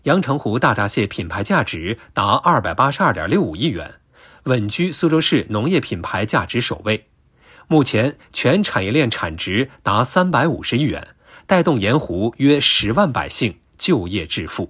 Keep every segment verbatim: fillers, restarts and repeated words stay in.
阳澄湖大闸蟹品牌价值达 二百八十二点六五亿元，稳居苏州市农业品牌价值首位。目前全产业链产值达三百五十亿元，带动盐湖约十万百姓就业致富。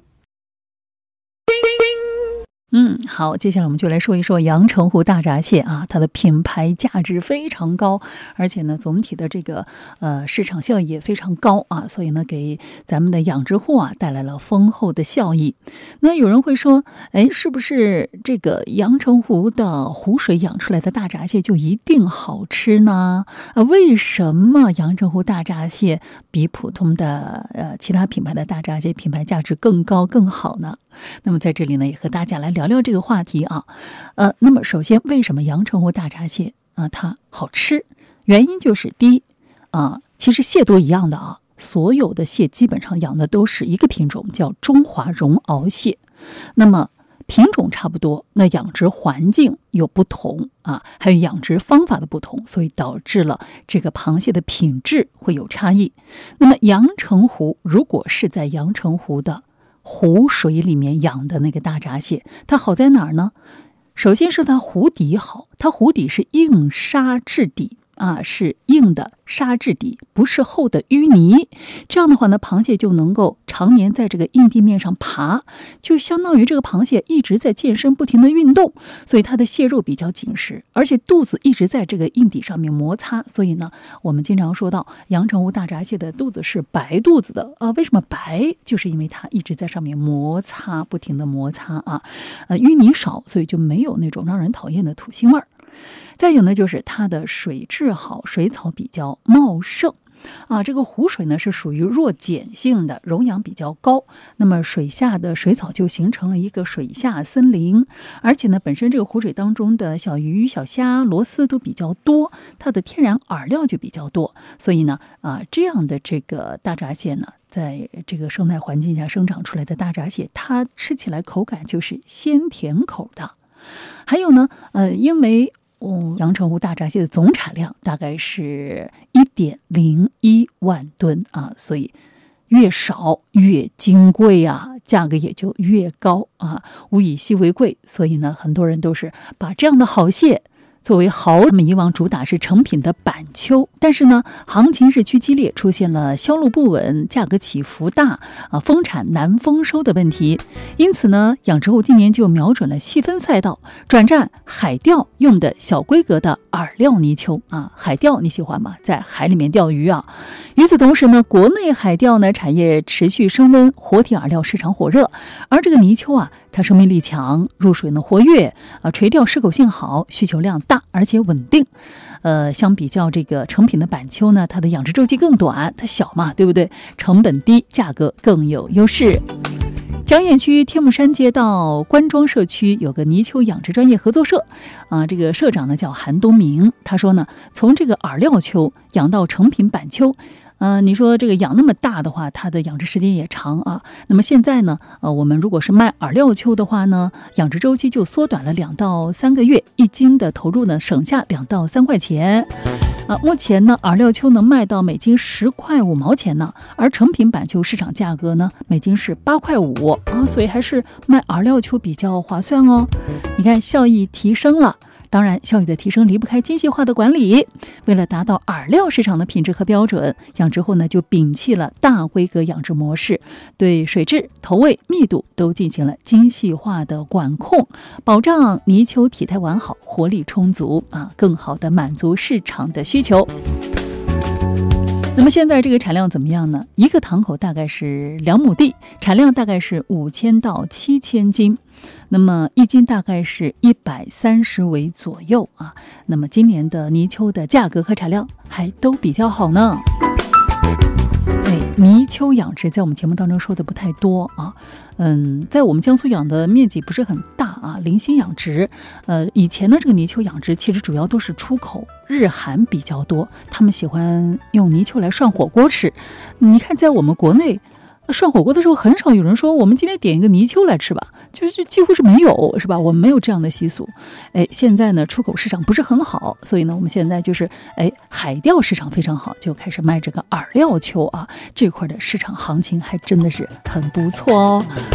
嗯，好，接下来我们就来说一说阳澄湖大闸蟹啊，它的品牌价值非常高，而且呢，总体的这个呃市场效益也非常高啊，所以呢，给咱们的养殖户啊带来了丰厚的效益。那有人会说，哎，是不是这个阳澄湖的湖水养出来的大闸蟹就一定好吃呢？啊，为什么阳澄湖大闸蟹比普通的呃其他品牌的大闸蟹品牌价值更高更好呢？那么在这里呢，也和大家来聊聊这个话题啊。呃，那么首先，为什么阳澄湖大闸蟹啊它好吃？原因就是第一啊，其实蟹都一样的啊，所有的蟹基本上养的都是一个品种，叫中华绒螯蟹。那么品种差不多，那养殖环境有不同啊，还有养殖方法的不同，所以导致了这个螃蟹的品质会有差异。那么阳澄湖如果是在阳澄湖的湖水里面养的那个大闸蟹，它好在哪儿呢？首先是它湖底好，它湖底是硬沙质底啊，是硬的沙质底，不是厚的淤泥。这样的话呢，螃蟹就能够常年在这个硬地面上爬，就相当于这个螃蟹一直在健身，不停的运动，所以它的蟹肉比较紧实，而且肚子一直在这个硬底上面摩擦。所以呢，我们经常说到阳澄湖大闸蟹的肚子是白肚子的啊，为什么白？就是因为它一直在上面摩擦，不停的摩擦啊，呃，淤泥少，所以就没有那种让人讨厌的土腥味儿。再有呢，就是它的水质好，水草比较茂盛啊。这个湖水呢是属于弱碱性的，溶氧比较高，那么水下的水草就形成了一个水下森林。而且呢，本身这个湖水当中的小鱼、小虾、螺丝都比较多，它的天然饵料就比较多，所以呢，啊，这样的这个大闸蟹呢，在这个生态环境下生长出来的大闸蟹，它吃起来口感就是鲜甜口的。还有呢，呃，因为哦，阳澄湖大闸蟹的总产量大概是 一点零一万吨啊，所以越少越金贵啊，价格也就越高啊，物以稀为贵，所以呢，很多人都是把这样的好蟹作为好，那么以往主打是成品的板秋，但是呢，行情日趋激烈，出现了销路不稳、价格起伏大啊、丰产难丰收的问题。因此呢，养殖户今年就瞄准了细分赛道，转战海钓用的小规格的饵料泥鳅啊。海钓你喜欢吗？在海里面钓鱼啊。与此同时呢，国内海钓呢产业持续升温，活体饵料市场火热，而这个泥鳅啊，它生命力强，入水呢活跃啊，垂钓适口性好，需求量大而且稳定。呃，相比较这个成品的板秋呢，它的养殖周期更短，它小嘛，对不对？成本低，价格更有优势。江堰区天目山街道关庄社区有个泥鳅养殖专业合作社啊，这个社长呢叫韩东明，他说呢，从这个饵料鳅养到成品板秋。呃，你说这个养那么大的话，它的养殖时间也长啊。那么现在呢，呃，我们如果是卖饵料鳅的话呢，养殖周期就缩短了两到三个月，一斤的投入呢省下两到三块钱。啊，目前呢，饵料鳅能卖到每斤十块五毛钱呢，而成品板鳅市场价格呢，每斤是八块五啊，所以还是卖饵料鳅比较划算哦。你看效益提升了。当然，效益的提升离不开精细化的管理。为了达到饵料市场的品质和标准，养殖户呢就摒弃了大规格养殖模式，对水质、投喂、密度都进行了精细化的管控，保障泥鳅体态完好、活力充足啊，更好的满足市场的需求。那么现在这个产量怎么样呢？一个塘口大概是两亩地，产量大概是五千到七千斤。那么一斤大概是一百三十尾左右啊。那么今年的泥鳅的价格和产量还都比较好呢。哎，泥鳅养殖在我们节目当中说的不太多啊。嗯，在我们江苏养的面积不是很大啊，零星养殖。呃，以前的这个泥鳅养殖其实主要都是出口，日韩比较多，他们喜欢用泥鳅来涮火锅吃。你看，在我们国内涮火锅的时候，很少有人说我们今天点一个泥鳅来吃吧，就是几乎是没有，是吧？我们没有这样的习俗。哎，现在呢，出口市场不是很好，所以呢，我们现在就是哎，海钓市场非常好，就开始卖这个饵料鳅啊，这块的市场行情还真的是很不错哦。